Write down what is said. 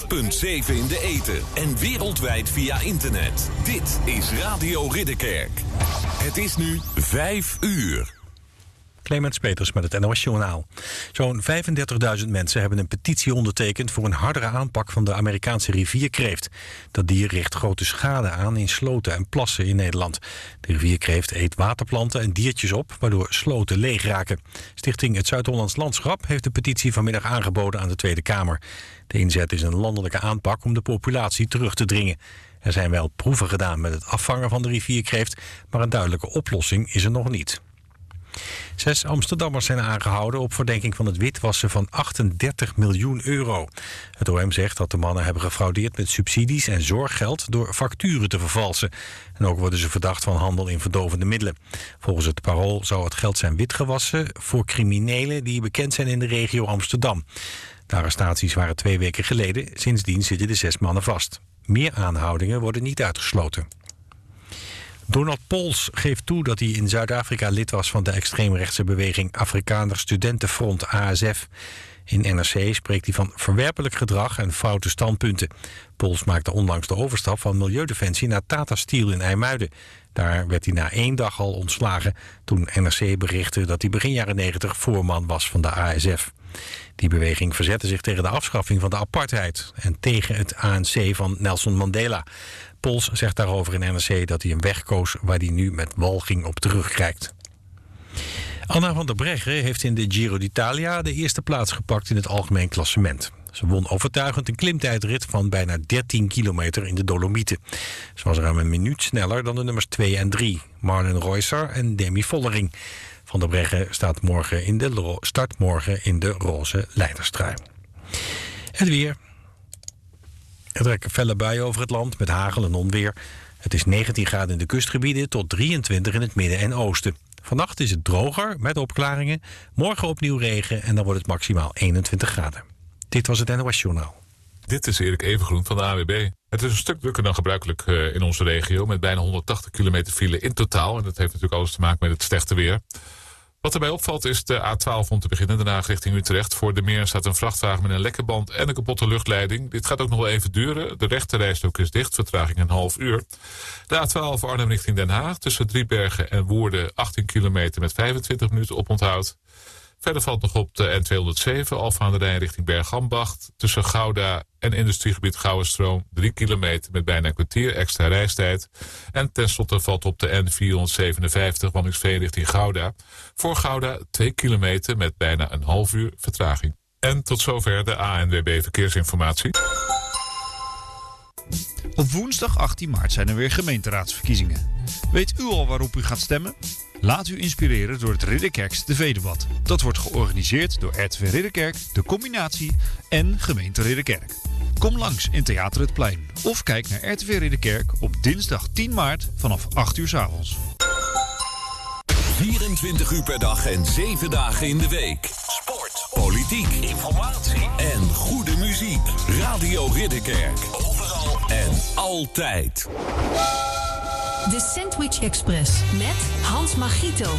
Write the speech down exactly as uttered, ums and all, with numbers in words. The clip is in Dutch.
punt zeven in de ether en wereldwijd via internet. Dit is Radio Ridderkerk. Het is nu vijf uur. Clemens Peters met het N O S-journaal. Zo'n vijfendertigduizend mensen hebben een petitie ondertekend voor een hardere aanpak van de Amerikaanse rivierkreeft. Dat dier richt grote schade aan in sloten en plassen in Nederland. De rivierkreeft eet waterplanten en diertjes op, waardoor sloten leeg raken. Stichting Het Zuid-Hollands Landschap heeft de petitie vanmiddag aangeboden aan de Tweede Kamer. De inzet is een landelijke aanpak om de populatie terug te dringen. Er zijn wel proeven gedaan met het afvangen van de rivierkreeft, maar een duidelijke oplossing is er nog niet. Zes Amsterdammers zijn aangehouden op verdenking van het witwassen van achtendertig miljoen euro. Het O M zegt dat de mannen hebben gefraudeerd met subsidies en zorggeld door facturen te vervalsen. En ook worden ze verdacht van handel in verdovende middelen. Volgens het Parool zou het geld zijn witgewassen voor criminelen die bekend zijn in de regio Amsterdam. De arrestaties waren twee weken geleden. Sindsdien zitten de zes mannen vast. Meer aanhoudingen worden niet uitgesloten. Donald Pols geeft toe dat hij in Zuid-Afrika lid was van de extreemrechtse beweging Afrikaner Studentenfront A S F. In N R C spreekt hij van verwerpelijk gedrag en foute standpunten. Pols maakte onlangs de overstap van Milieudefensie naar Tata Steel in IJmuiden. Daar werd hij na één dag al ontslagen toen N R C berichtte dat hij begin jaren negentig voorman was van de A S F. Die beweging verzette zich tegen de afschaffing van de apartheid en tegen het A N C van Nelson Mandela. Pols zegt daarover in N R C dat hij een weg koos waar hij nu met walging op terugkijkt. Anna van der Breggen heeft in de Giro d'Italia de eerste plaats gepakt in het algemeen klassement. Ze won overtuigend een klimtijdrit van bijna dertien kilometer in de Dolomieten. Ze was ruim een minuut sneller dan de nummers twee en drie, Marlen Reusser en Demi Vollering. Van der Breggen staat morgen in de start morgen in de roze leiderstrui. Het weer. Er trekken felle buien over het land met hagel en onweer. Het is negentien graden in de kustgebieden tot drieëntwintig in het midden en oosten. Vannacht is het droger met opklaringen. Morgen opnieuw regen en dan wordt het maximaal eenentwintig graden. Dit was het N O S-journaal. Dit is Erik Evengroen van de A W B. Het is een stuk drukker dan gebruikelijk uh, in onze regio, met bijna honderdtachtig kilometer file in totaal. En dat heeft natuurlijk alles te maken met het slechte weer. Wat erbij opvalt is de A twaalf om te beginnen, daarna richting Utrecht. Voor de Meer staat een vrachtwagen met een lekke band en een kapotte luchtleiding. Dit gaat ook nog wel even duren. De rechterrijstrook is dicht, vertraging een half uur. De A twaalf Arnhem richting Den Haag tussen Driebergen en Woerden achttien kilometer met vijfentwintig minuten oponthoud. Verder valt nog op de N tweehonderdzeven Alphen aan de Rijn richting Bergambacht. Tussen Gouda en industriegebied Gouwenstroom drie kilometer met bijna een kwartier extra reistijd. En tenslotte valt op de N vierhonderdzevenenvijftig Waddinxveen richting Gouda. Voor Gouda twee kilometer met bijna een half uur vertraging. En tot zover de A N W B Verkeersinformatie. Op woensdag achttien maart zijn er weer gemeenteraadsverkiezingen. Weet u al waarop u gaat stemmen? Laat u inspireren door het Ridderkerks tv-debat. Dat wordt georganiseerd door R T V Ridderkerk, De Combinatie en Gemeente Ridderkerk. Kom langs in Theater Het Plein of kijk naar R T V Ridderkerk op dinsdag tien maart vanaf acht uur 's avonds. vierentwintig uur per dag en zeven dagen in de week. Sport, politiek, informatie en goede muziek. Radio Ridderkerk. Overal en altijd. De Sandwich Express met Hans Magito.